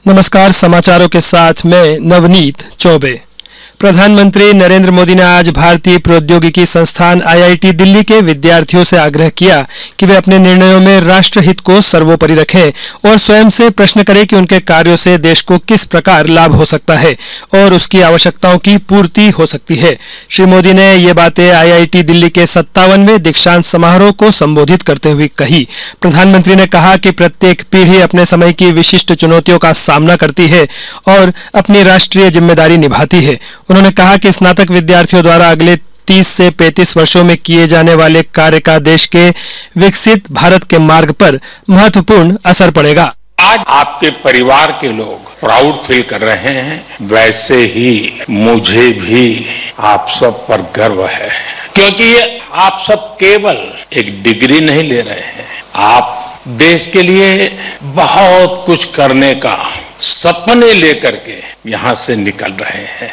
नमस्कार, समाचारों के साथ मैं नवनीत चौबे। प्रधानमंत्री नरेंद्र मोदी ने आज भारतीय प्रौद्योगिकी संस्थान आईआईटी दिल्ली के विद्यार्थियों से आग्रह किया कि वे अपने निर्णयों में राष्ट्रहित को सर्वोपरि रखें और स्वयं से प्रश्न करें कि उनके कार्यों से देश को किस प्रकार लाभ हो सकता है और उसकी आवश्यकताओं की पूर्ति हो सकती है। श्री मोदी ने ये बातें आईआईटी दिल्ली के 57वें दीक्षांत समारोह को संबोधित करते हुए कही। प्रधानमंत्री ने कहा कि प्रत्येक पीढ़ी अपने समय की विशिष्ट चुनौतियों का सामना करती है और अपनी राष्ट्रीय जिम्मेदारी निभाती है। उन्होंने कहा कि स्नातक विद्यार्थियों द्वारा अगले 30 से 35 वर्षों में किए जाने वाले कार्य का देश के विकसित भारत के मार्ग पर महत्वपूर्ण असर पड़ेगा। आज आपके परिवार के लोग प्राउड फील कर रहे हैं, वैसे ही मुझे भी आप सब पर गर्व है, क्योंकि ये आप सब केवल एक डिग्री नहीं ले रहे हैं, आप देश के लिए बहुत कुछ करने का सपने लेकर के यहाँ से निकल रहे हैं।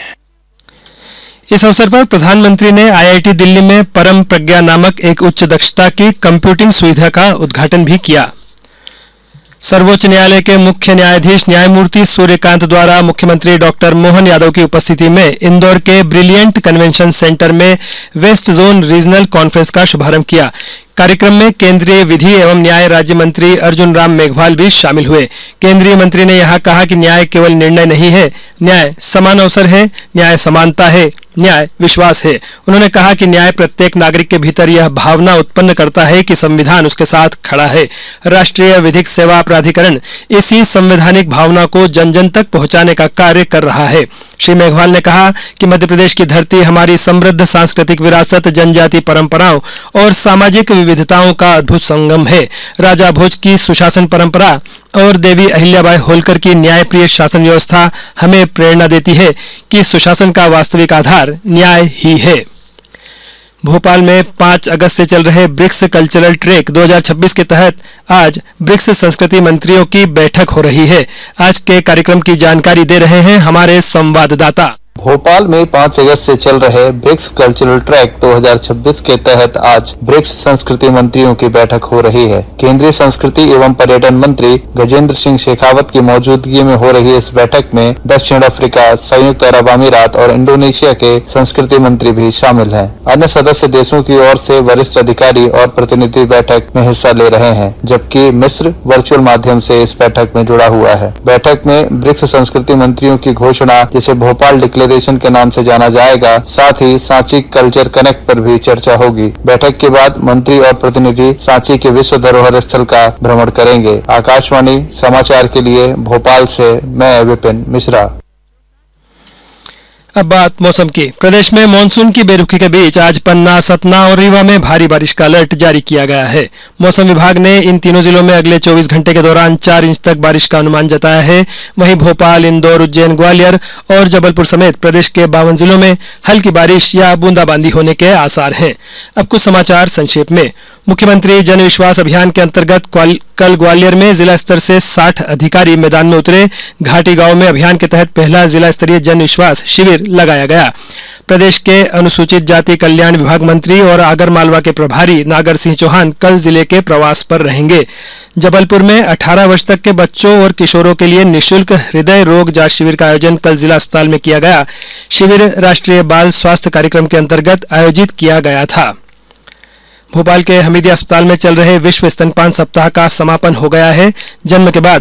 इस अवसर पर प्रधानमंत्री ने आईआईटी दिल्ली में परम प्रज्ञा नामक एक उच्च दक्षता की कंप्यूटिंग सुविधा का उद्घाटन भी किया। सर्वोच्च न्यायालय के मुख्य न्यायाधीश न्यायमूर्ति सूर्यकांत द्वारा मुख्यमंत्री डॉक्टर मोहन यादव की उपस्थिति में इंदौर के ब्रिलियंट कन्वेंशन सेंटर में वेस्ट जोन रीजनल कॉन्फ्रेंस का शुभारंभ किया। कार्यक्रम में केंद्रीय विधि एवं न्याय राज्य मंत्री अर्जुन राम मेघवाल भी शामिल हुए। केंद्रीय मंत्री ने यहाँ कहा कि न्याय केवल निर्णय नहीं है, न्याय समान अवसर है, न्याय समानता है, न्याय विश्वास है। उन्होंने कहा कि न्याय प्रत्येक नागरिक के भीतर यह भावना उत्पन्न करता है कि संविधान उसके साथ खड़ा है। राष्ट्रीय विधिक सेवा प्राधिकरण इसी संवैधानिक भावना को जन जन तक पहुंचाने का कार्य कर रहा है। श्री मेघवाल ने कहा कि मध्य प्रदेश की धरती हमारी समृद्ध सांस्कृतिक विरासत, जनजाति परंपराओं और सामाजिक विविधताओं का अद्भुत संगम है। राजा भोज की सुशासन परंपरा और देवी अहिल्याबाई होलकर की न्यायप्रिय शासन व्यवस्था हमें प्रेरणा देती है कि सुशासन का वास्तविक आधार न्याय ही है। भोपाल में 5 अगस्त से चल रहे ब्रिक्स कल्चरल ट्रैक 2026 के तहत आज ब्रिक्स संस्कृति मंत्रियों की बैठक हो रही है। आज के कार्यक्रम की जानकारी दे रहे हैं हमारे संवाददाता। भोपाल में 5 अगस्त से चल रहे ब्रिक्स कल्चरल ट्रैक 2026 के तहत आज ब्रिक्स संस्कृति मंत्रियों की बैठक हो रही है। केंद्रीय संस्कृति एवं पर्यटन मंत्री गजेंद्र सिंह शेखावत की मौजूदगी में हो रही इस बैठक में दक्षिण अफ्रीका, संयुक्त अरब अमीरात और इंडोनेशिया के संस्कृति मंत्री भी शामिल हैं। अन्य सदस्य देशों की ओर से वरिष्ठ अधिकारी और प्रतिनिधि बैठक में हिस्सा ले रहे हैं, जबकि मिस्र वर्चुअल माध्यम से इस बैठक में जुड़ा हुआ है। बैठक में ब्रिक्स संस्कृति मंत्रियों की घोषणा, जिसे भोपाल डिक्लेरेशन के नाम से जाना जाएगा, साथ ही सांची कल्चर कनेक्ट पर भी चर्चा होगी। बैठक के बाद मंत्री और प्रतिनिधि सांची के विश्व धरोहर स्थल का भ्रमण करेंगे। आकाशवाणी समाचार के लिए भोपाल से मैं विपिन मिश्रा। अब बात मौसम की। प्रदेश में मानसून की बेरुखी के बीच आज पन्ना, सतना और रीवा में भारी बारिश का अलर्ट जारी किया गया है। मौसम विभाग ने इन तीनों जिलों में अगले 24 घंटे के दौरान 4 इंच तक बारिश का अनुमान जताया है। वहीं भोपाल, इंदौर, उज्जैन, ग्वालियर और जबलपुर समेत प्रदेश के 52 जिलों में हल्की बारिश या बूंदाबांदी होने के आसार हैं। अब कुछ समाचार संक्षेप में। मुख्यमंत्री जन विश्वास अभियान के अंतर्गत कल ग्वालियर में जिला स्तर से 60 अधिकारी मैदान में उतरे। घाटी गांव में अभियान के तहत पहला जिला स्तरीय जन विश्वास शिविर लगाया गया। प्रदेश के अनुसूचित जाति कल्याण विभाग मंत्री और आगर मालवा के प्रभारी नागर सिंह चौहान कल जिले के प्रवास पर रहेंगे। जबलपुर में 18 वर्ष तक के बच्चों और किशोरों के लिए निःशुल्क हृदय रोग जांच शिविर का आयोजन कल जिला अस्पताल में किया गया। शिविर राष्ट्रीय बाल स्वास्थ्य कार्यक्रम के अंतर्गत आयोजित किया गया था। भोपाल के हमीदिया अस्पताल में चल रहे विश्व स्तनपान सप्ताह का समापन हो गया है। जन्म के बाद